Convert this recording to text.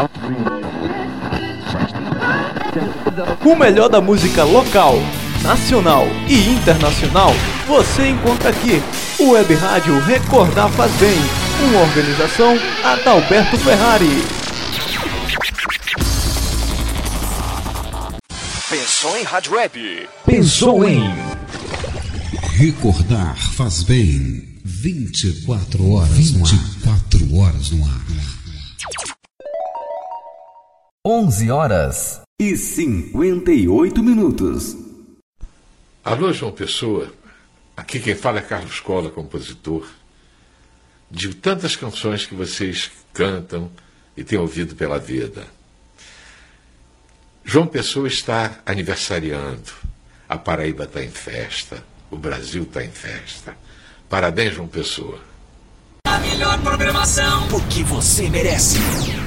O melhor da música local, nacional e internacional você encontra aqui. O Web Rádio Recordar Faz Bem. Uma organização Adalberto Ferrari. Pensou em Rádio Web? Pensou em Recordar Faz Bem. 24 horas no ar. 11h58. Alô, João Pessoa. Aqui quem fala é Carlos Cola, compositor. De tantas canções que vocês cantam e têm ouvido pela vida. João Pessoa está aniversariando. A Paraíba está em festa. O Brasil está em festa. Parabéns, João Pessoa. A melhor programação, porque você merece.